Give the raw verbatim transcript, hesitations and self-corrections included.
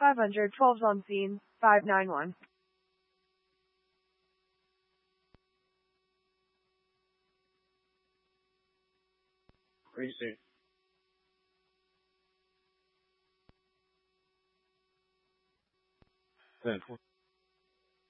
five hundred, twelve's on scene, five nine one. Pretty soon. Then.